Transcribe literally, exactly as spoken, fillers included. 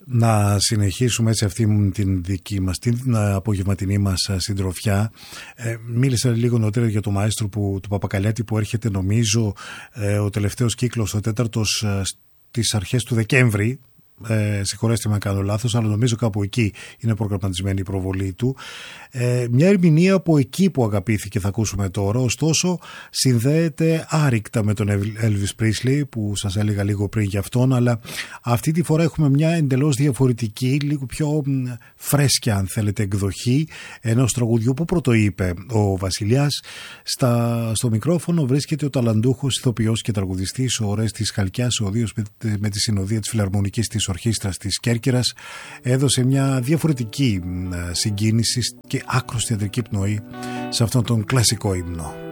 Να συνεχίσουμε έτσι αυτή την δική μας, την απογευματινή μας συντροφιά. Ε, μίλησα λίγο νωρίτερα για το μαέστρο που, του Παπακαλιάτη που έρχεται νομίζω ε, ο τελευταίος κύκλος, ο τέταρτος ε, στις αρχές του Δεκέμβρη. Ε, συγχωρέστε με αν κάνω λάθος, αλλά νομίζω κάπου εκεί είναι προγραμματισμένη η προβολή του. Ε, μια ερμηνεία από εκεί που αγαπήθηκε θα ακούσουμε τώρα, ωστόσο συνδέεται άρρηκτα με τον Elvis Presley που σας έλεγα λίγο πριν για αυτόν, αλλά αυτή τη φορά έχουμε μια εντελώς διαφορετική, λίγο πιο φρέσκια αν θέλετε εκδοχή ενός τραγουδιού που πρώτο είπε ο Βασιλιάς. Στα, στο μικρόφωνο βρίσκεται ο ταλαντούχος ηθοποιός και τραγουδιστής ο Ορέστης Χαλκιάς, ο οποίος με, με τη συνοδεία της Φιλαρμονικής της Ορχήστρας της Κέρκυρας έδωσε μια διαφορετική συγκίνηση και άκρως θεατρική πνοή σε αυτόν τον κλασικό ύμνο.